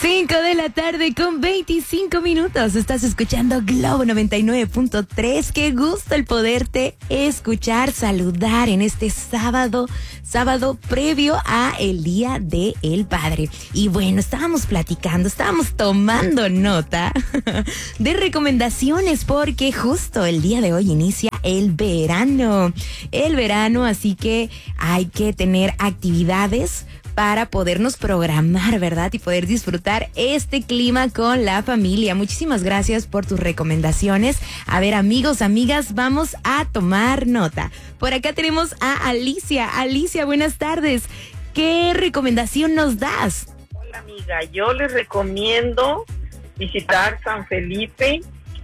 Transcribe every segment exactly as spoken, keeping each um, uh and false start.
cinco de la tarde con veinticinco minutos. Estás escuchando Globo noventa y nueve punto tres. Qué gusto el poderte escuchar, saludar en este sábado, sábado previo a el Día del Padre. Y bueno, estábamos platicando, estábamos tomando nota de recomendaciones porque justo el día de hoy inicia el verano. El verano, así que hay que tener actividades para podernos programar, ¿verdad? Y poder disfrutar este clima con la familia. Muchísimas gracias por tus recomendaciones. A ver, amigos, amigas, vamos a tomar nota. Por acá tenemos a Alicia. Alicia, buenas tardes. ¿Qué recomendación nos das? Hola, amiga. Yo les recomiendo visitar San Felipe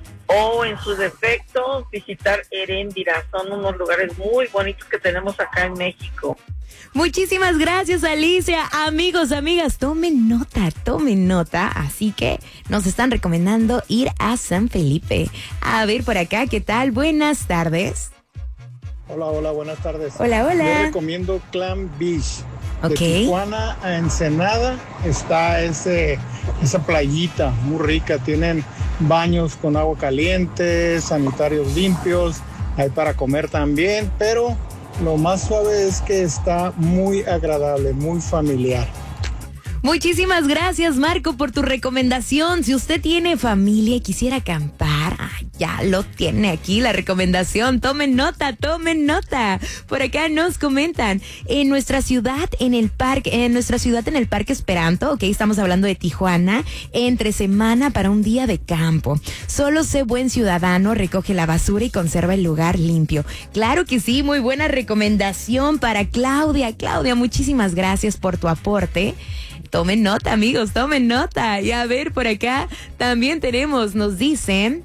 o, en su defecto, visitar Heréndira. Son unos lugares muy bonitos que tenemos acá en México. Muchísimas gracias, Alicia. Amigos, amigas, tomen nota, tomen nota. Así que nos están recomendando ir a San Felipe. A ver por acá, ¿qué tal? Buenas tardes. Hola, hola, buenas tardes. Hola, hola. Yo recomiendo Clam Beach. Ok. De Tijuana a Ensenada está ese, esa playita muy rica. Tienen baños con agua caliente, sanitarios limpios, hay para comer también, pero lo más suave es que está muy agradable, muy familiar. Muchísimas gracias, Marco, por tu recomendación. Si usted tiene familia y quisiera acampar, ah, ya lo tiene aquí la recomendación. Tomen nota, tomen nota. Por acá nos comentan, en nuestra ciudad, en el parque, en nuestra ciudad en el Parque Esperanto, ok, estamos hablando de Tijuana, entre semana para un día de campo. Solo sé buen ciudadano, recoge la basura y conserva el lugar limpio. Claro que sí, muy buena recomendación para Claudia. Claudia, muchísimas gracias por tu aporte. Tomen nota, amigos, tomen nota. Y a ver, por acá también tenemos, nos dicen...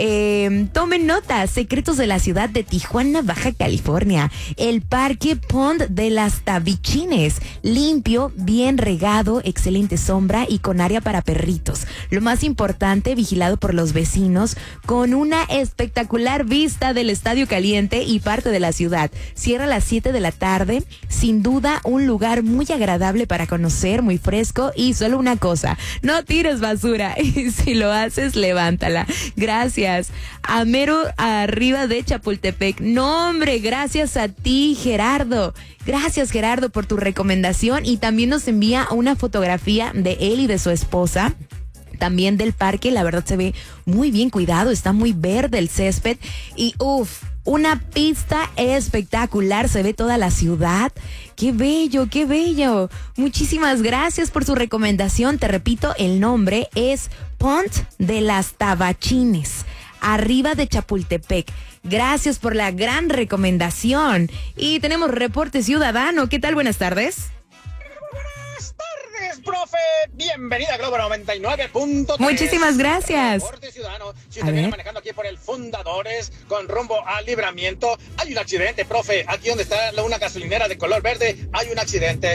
Eh, tomen nota, secretos de la ciudad de Tijuana, Baja California. El Parque Pond de las Tabichines, limpio, bien regado, excelente sombra y con área para perritos. Lo más importante, vigilado por los vecinos, con una espectacular vista del Estadio Caliente y parte de la ciudad. Cierra a las siete de la tarde, sin duda un lugar muy agradable para conocer, muy fresco. Y solo una cosa, no tires basura y si lo haces, levántala. Gracias. A mero arriba de Chapultepec. No, hombre, gracias a ti, Gerardo. Gracias, Gerardo, por tu recomendación. Y también nos envía una fotografía de él y de su esposa. También del parque, la verdad se ve muy bien cuidado, está muy verde el césped. Y uff, una pista espectacular, se ve toda la ciudad. ¡Qué bello, qué bello! Muchísimas gracias por su recomendación. Te repito, el nombre es Pont de las Tabachines, arriba de Chapultepec. Gracias por la gran recomendación. Y tenemos reporte ciudadano. ¿Qué tal? Buenas tardes. Buenas tardes, profe. Bienvenida a Globo noventa y nueve punto tres. Muchísimas gracias. Reporte ciudadano. Si A usted viene ver. manejando aquí por el Fundadores con rumbo al Libramiento, hay un accidente, profe. Aquí donde está una gasolinera de color verde, hay un accidente.